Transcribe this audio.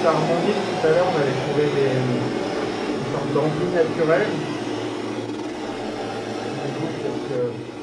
à Armandie tout à l'heure, on avait trouvé une sorte d'ampli naturelle. Du coup,